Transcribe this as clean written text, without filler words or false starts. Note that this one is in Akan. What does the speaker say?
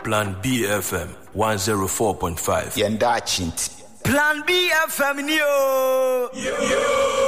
Plan B FM 104.5. Yenda Chinti. Plan B FM, yo.